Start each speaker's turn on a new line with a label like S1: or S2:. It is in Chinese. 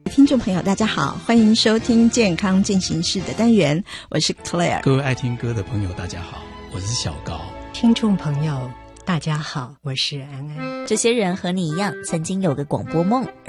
S1: 听众朋友大家好，欢迎收听健康进行式的单元，我是 Claire。
S2: 各位爱听歌的朋友大家好，我是小高。
S3: 听众朋友大家好，我是安安。
S4: 这些人和你一样曾经有个广播梦，